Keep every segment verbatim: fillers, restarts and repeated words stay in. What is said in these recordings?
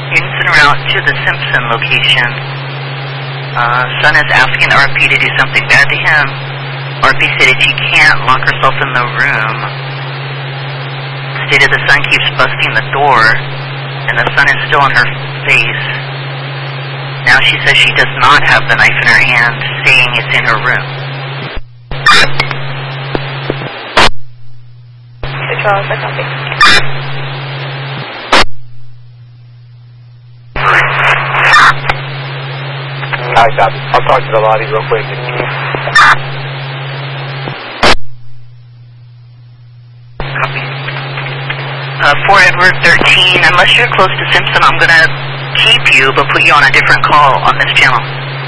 Units en route to the Simpson location. Uh, Son is asking the R P to do something bad to him. R P stated she can't lock herself in the room. Stated the Son keeps busting the door, and the Son is still on her face. Now she says she does not have the knife in her hand, saying it's in her room. Hey, Charles, I copy. I got it. I'll talk to the lobby real quick. Copy. Uh, four Edward thirteen, unless you're close to Simpson, I'm going to keep you, but put you on a different call on this channel.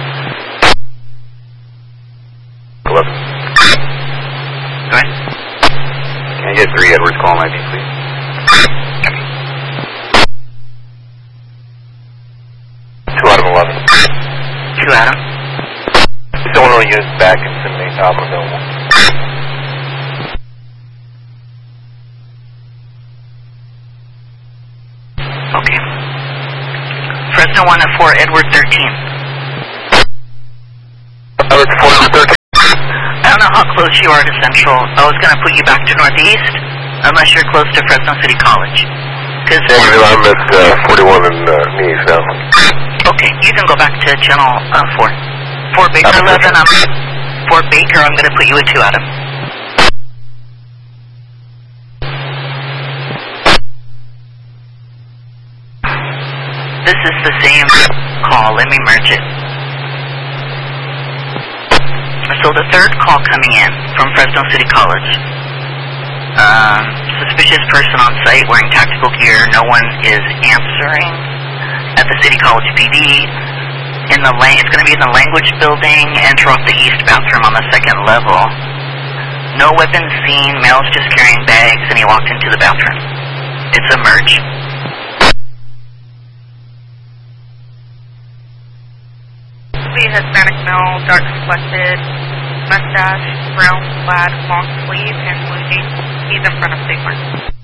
eleven. Go ahead. Can I get three Edwards calling I D, please? Copy. two out of eleven. Two Adam. Still no units back in Cincinnati Top available. Okay. Fresno one at four Edward thirteen. Edward four thirteen. I don't know how close you are to Central. I was going to put you back to Northeast, unless you're close to Fresno City College. Cause Negative, I'm at uh, forty-one in uh, Nease now. Okay, you can go back to channel uh, four. four Baker eleven, I'm, four Baker, I'm going to put you at two Adam. This is the same call, let me merge it. So the third call coming in from Fresno City College. Um, suspicious person on site wearing tactical gear, no one is answering at the City College P D. In the lang it's going to be in the language building, enter off the east bathroom on the second level. No weapons seen, male's just carrying bags, and he walked into the bathroom. It's a merge. Be Hispanic male, dark complected, mustache, brown plaid, long sleeve, and blue jeans. He's in front of Sigmar.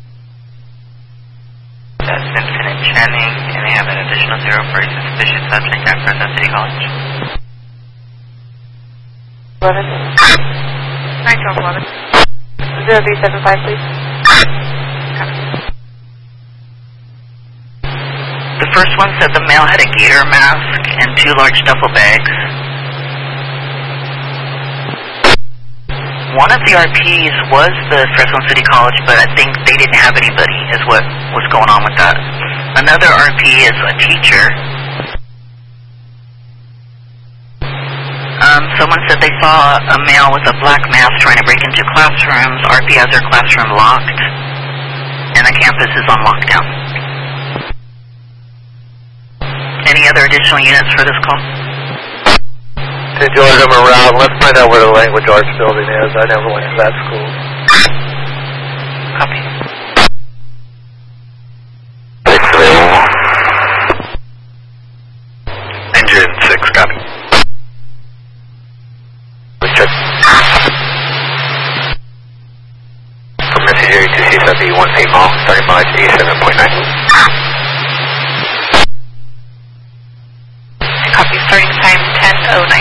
That's Simpson and Channing, and they have an additional zero for a suspicious subject at Fresno City College. eleven. nine twelve eleven. zero three seven five, please. The first one said the male had a gator mask and two large duffel bags. One of the R Ps was the Fresno City College, but I think they didn't have anybody, is what was going on with that. Another R P is a teacher. Um, someone said they saw a male with a black mask trying to break into classrooms. R P has their classroom locked, and the campus is on lockdown. Any other additional units for this call? Hey, George, I'm around. Let's find out where the language arts building is. I never went to that school. Copy. Six available. Engine six, copy. Let's check. From message area two C seven one eight mile, starting mileage eighty-seven point nine. Copy, starting time ten oh nine.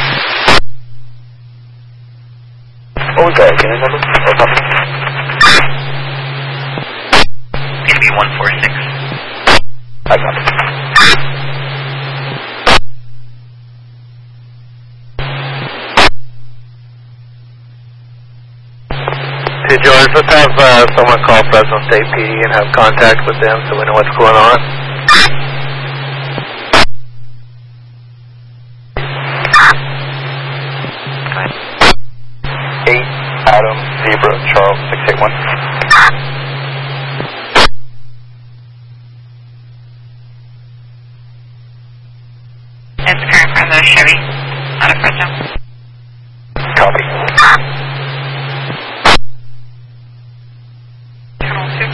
What was that again, number? Or something? It's going to be one four six. I got it. Hey, George, let's have uh, someone call Fresno State P D and have contact with them so we know what's going on. eight, Adam, Zebra, Charles, six eight one. It's current for the Chevy out of Fresno. Copy. Channel two.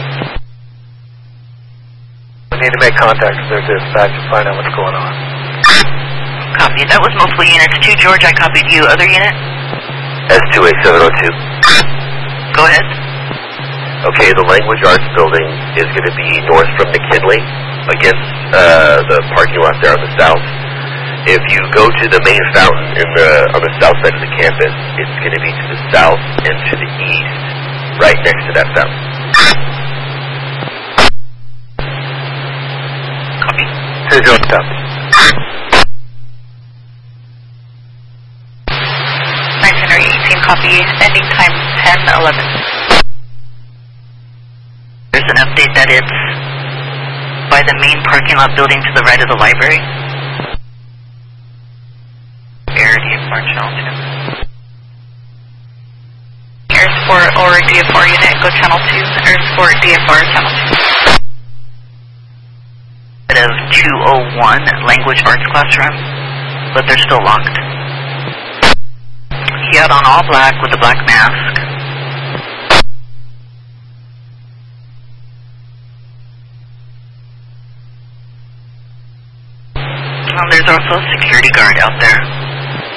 We need to make contact with their dispatch and find out what's going on. Copy. That was multiple units. Two, George, I copied you. Other unit? S two eight seven oh two. Go ahead. Okay, the language arts building is going to be north from McKinley. against uh, the parking lot there on the south. If you go to the main fountain in the on the south side of the campus, it's going to be to the south and to the east, right next to that fountain. Copy. Ten George, copy. Itinerary eighteen, copy. Ending time ten eleven. There's an update that it's by the main parking lot building to the right of the library. Air D F R channel two. Air Sport or D F R unit, go channel two. Air Sport, D F R channel two. Of two oh one language arts classroom, but they're still locked. He had on all black with a black mask. Um, there's also a security guard out there.